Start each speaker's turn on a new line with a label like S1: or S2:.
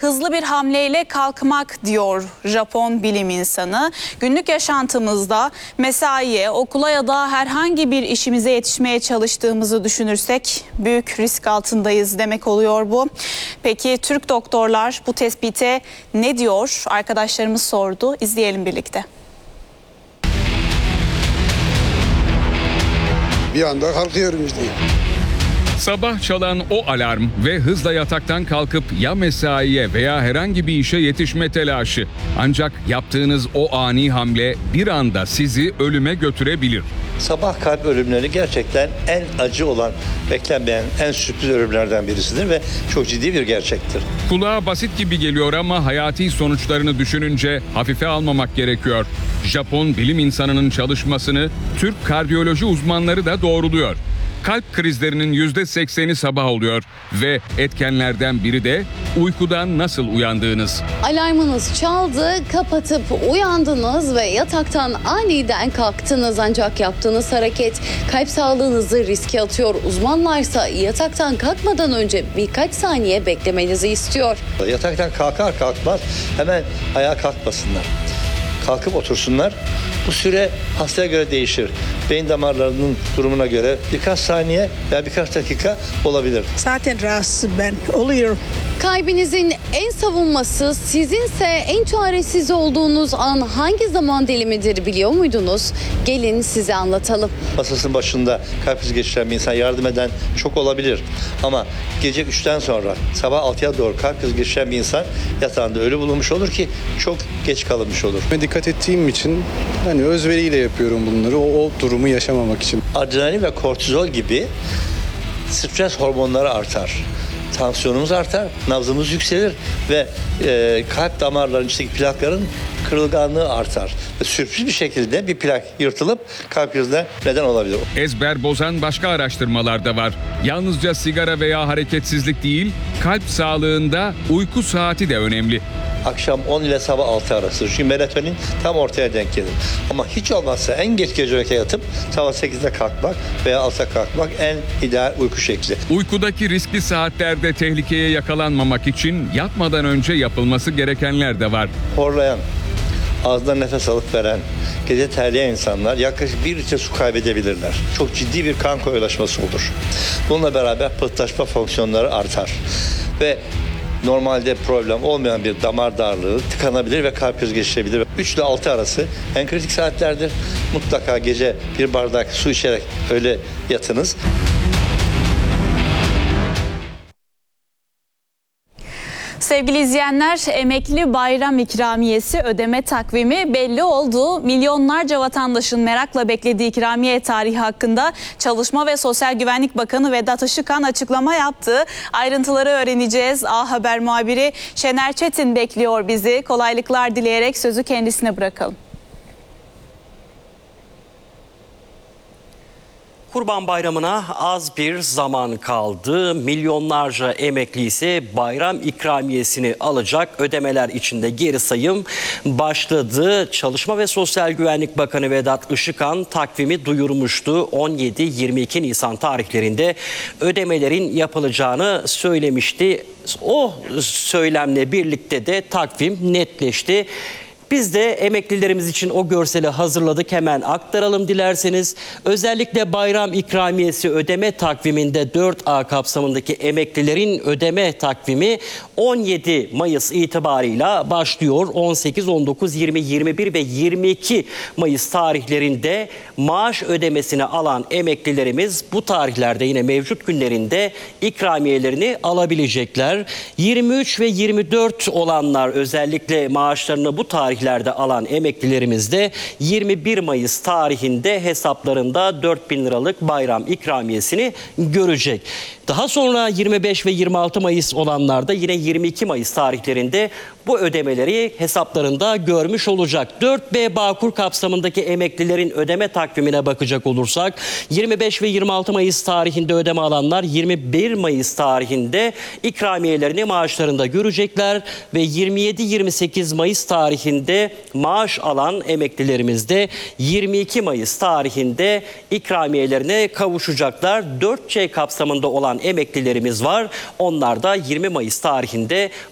S1: hızlı bir hamleyle kalkmak diyor Japon bilim insanı. Günlük yaşantımızda mesaiye, okula ya da herhangi bir işimize yetişmeye çalıştığımızı düşünürsek büyük risk altındayız demek oluyor bu. Peki Türk doktorlar bu tespite ne diyor? Arkadaşlarımız sordu. İzleyelim birlikte.
S2: Bir anda kalkıyorum işte.
S3: Sabah çalan o alarm ve hızla yataktan kalkıp ya mesaiye veya herhangi bir işe yetişme telaşı. Ancak yaptığınız o ani hamle bir anda sizi ölüme götürebilir.
S4: Sabah kalp ölümleri gerçekten en acı olan, beklenmeyen, en sürpriz ölümlerden birisidir ve çok ciddi bir gerçektir.
S3: Kulağa basit gibi geliyor ama hayati sonuçlarını düşününce hafife almamak gerekiyor. Japon bilim insanının çalışmasını Türk kardiyoloji uzmanları da doğruluyor. Kalp krizlerinin %80'i sabah oluyor ve etkenlerden biri de uykudan nasıl uyandığınız.
S5: Alarmınız çaldı, kapatıp uyandınız ve yataktan aniden kalktınız, ancak yaptığınız hareket kalp sağlığınızı riske atıyor. Uzmanlarsa yataktan kalkmadan önce birkaç saniye beklemenizi istiyor.
S4: Yataktan kalkar kalkmaz hemen ayağa kalkmasınlar. Kalkıp otursunlar. Bu süre hastaya göre değişir. Beyin damarlarının durumuna göre birkaç saniye veya birkaç dakika olabilir.
S6: Zaten rahatsız ben oluyorum.
S5: Kalbinizin en savunmasız, sizinse en çaresiz olduğunuz an hangi zaman dilimidir biliyor muydunuz? Gelin size anlatalım.
S4: Masasının başında kalp krizi geçiren bir insan yardım eden çok olabilir. Ama gece 3'ten sonra sabah 6'ya doğru kalp krizi geçiren bir insan yatağında ölü bulunmuş olur ki çok geç kalınmış olur.
S2: Dikkat ettiğim için hani özveriyle yapıyorum bunları o durumu yaşamamak için.
S4: Adrenalin ve kortizol gibi stres hormonları artar. Tansiyonumuz artar, nabzımız yükselir ve kalp damarlarının içindeki plakların kırılganlığı artar. Ve sürpriz bir şekilde bir plak yırtılıp kalp krizine neden olabilir.
S3: Ezber bozan başka araştırmalar da var. Yalnızca sigara veya hareketsizlik değil, kalp sağlığında uyku saati de önemli.
S4: Akşam 10 ile sabah 6 arası. Çünkü melatonin tam ortaya denk gelir. Ama hiç olmazsa en geç gece 12'ye yatıp sabah 8'de kalkmak veya 6'da kalkmak en ideal uyku şekli.
S3: Uykudaki riskli saatlerde tehlikeye yakalanmamak için yatmadan önce yapılması gerekenler de var.
S4: Horlayan, ağzından nefes alıp veren, gece terleyen insanlar yaklaşık 1 litre su kaybedebilirler. Çok ciddi bir kan koyulaşması olur. Bununla beraber pıhtılaşma fonksiyonları artar. Ve normalde problem olmayan bir damar darlığı tıkanabilir ve kalp krizi geçirebilir. 3 ile 6 arası en kritik saatlerdir. Mutlaka gece bir bardak su içerek öyle yatınız.
S1: Sevgili izleyenler, emekli bayram ikramiyesi ödeme takvimi belli oldu. Milyonlarca vatandaşın merakla beklediği ikramiye tarihi hakkında Çalışma ve Sosyal Güvenlik Bakanı Vedat Işıkhan açıklama yaptı. Ayrıntıları öğreneceğiz. A Haber muhabiri Şener Çetin bekliyor bizi. Kolaylıklar dileyerek sözü kendisine bırakalım.
S7: Kurban Bayramı'na az bir zaman kaldı. Milyonlarca emekli ise bayram ikramiyesini alacak. Ödemeler içinde geri sayım başladı. Çalışma ve Sosyal Güvenlik Bakanı Vedat Işıkhan takvimi duyurmuştu. 17-22 Nisan tarihlerinde ödemelerin yapılacağını söylemişti. O söylemle birlikte de takvim netleşti. Biz de emeklilerimiz için o görseli hazırladık. Hemen aktaralım dilerseniz. Özellikle bayram ikramiyesi ödeme takviminde 4A kapsamındaki emeklilerin ödeme takvimi 17 Mayıs itibarıyla başlıyor. 18, 19, 20, 21 ve 22 Mayıs tarihlerinde maaş ödemesini alan emeklilerimiz bu tarihlerde yine mevcut günlerinde ikramiyelerini alabilecekler. 23 ve 24 olanlar özellikle maaşlarını bu tarihlerde alan emeklilerimiz de 21 Mayıs tarihinde hesaplarında 4.000 liralık bayram ikramiyesini görecek. Daha sonra 25 ve 26 Mayıs olanlar da yine 22 Mayıs tarihlerinde bu ödemeleri hesaplarında görmüş olacak. 4B Bağkur kapsamındaki emeklilerin ödeme takvimine bakacak olursak 25 ve 26 Mayıs tarihinde ödeme alanlar 21 Mayıs tarihinde ikramiyelerini maaşlarında görecekler ve 27-28 Mayıs tarihinde maaş alan emeklilerimiz de 22 Mayıs tarihinde ikramiyelerine kavuşacaklar. 4C kapsamında olan emeklilerimiz var. Onlar da 20 Mayıs tarihinde